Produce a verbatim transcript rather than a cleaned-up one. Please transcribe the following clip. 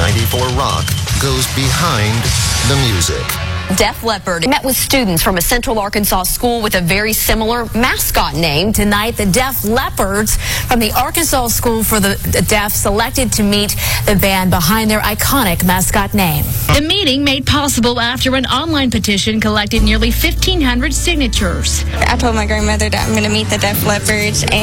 ninety-four Rock goes behind the music. Def Leppard met with students from a Central Arkansas school with a very similar mascot name. Tonight, the Def Leppards from the Arkansas School for the Deaf selected to meet the band behind their iconic mascot name. The meeting made possible after an online petition collected nearly fifteen hundred signatures. I told my grandmother that I'm going to meet the Def Leppards, and